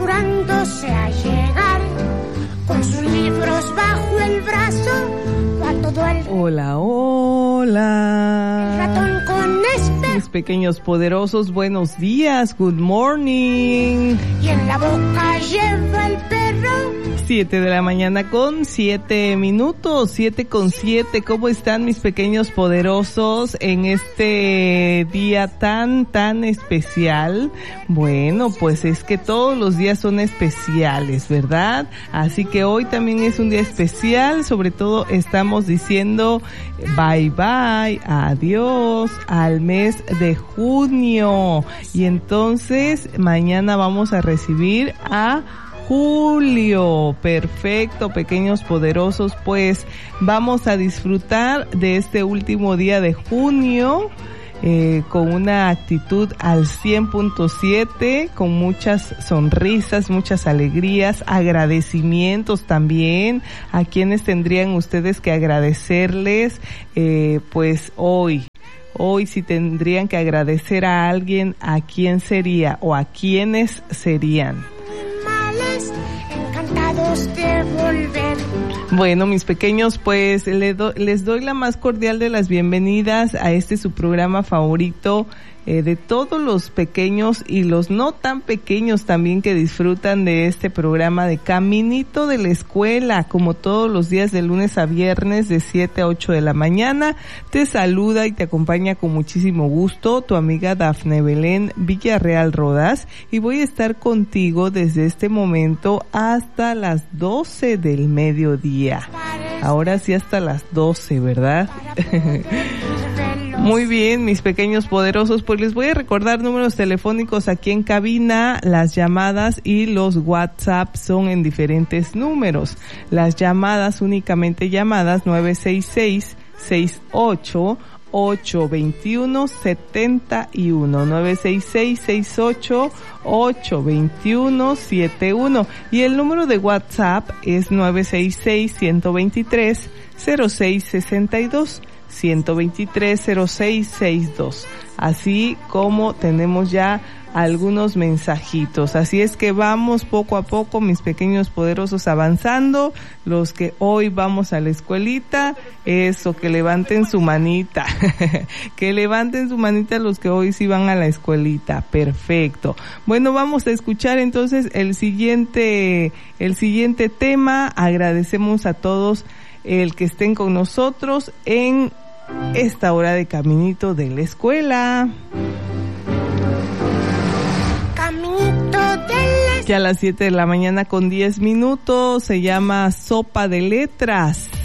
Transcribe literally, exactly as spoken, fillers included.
apresurándose a llegar, con sus libros bajo el brazo, va todo el... Hola, hola. El ratón con este... Mis pequeños poderosos, buenos días, good morning. Y en la boca lleva el perro. Siete de la mañana con siete minutos, siete con siete. ¿Cómo están mis pequeños poderosos en este día tan, tan especial? Bueno, pues es que todos los días son especiales, ¿verdad? Así que hoy también es un día especial, sobre todo estamos diciendo bye bye, adiós al mes de junio. Y entonces mañana vamos a recibir a Julio. Perfecto, pequeños poderosos, pues vamos a disfrutar de este último día de junio eh, con una actitud al cien punto siete, con muchas sonrisas, muchas alegrías, agradecimientos también. ¿A quienes tendrían ustedes que agradecerles? Eh, pues hoy. Hoy si tendrían que agradecer a alguien, ¿a quién sería o a quiénes serían? Encantados de volver. Bueno, mis pequeños, pues les, do, les doy la más cordial de las bienvenidas a este su programa favorito, eh, de todos los pequeños y los no tan pequeños también que disfrutan de este programa de Caminito de la Escuela, como todos los días de lunes a viernes de siete a ocho de la mañana. Te saluda y te acompaña con muchísimo gusto tu amiga Dafne Belén Villarreal Rodas, y voy a estar contigo desde este momento hasta las doce del mediodía. Ahora sí hasta las doce, ¿verdad? Muy bien, mis pequeños poderosos, pues les voy a recordar números telefónicos aquí en cabina. Las llamadas y los WhatsApp son en diferentes números. Las llamadas, únicamente llamadas, nueve seis seis, seis ocho, ocho dos uno, siete uno, nueve seis seis, seis ocho, ocho dos uno, siete uno, y el número de WhatsApp es nueve seis seis, uno dos tres, cero seis seis dos, uno dos tres, cero seis seis dos. Así como tenemos ya algunos mensajitos. Así es que vamos poco a poco, mis pequeños poderosos, avanzando. Los que hoy vamos a la escuelita, eso, que levanten su manita. Que levanten su manita los que hoy sí van a la escuelita. Perfecto. Bueno, vamos a escuchar entonces el siguiente, el siguiente tema. Agradecemos a todos el que estén con nosotros en esta hora de Caminito de la Escuela. Ya a las siete de la mañana con diez minutos, se llama Sopa de Letras.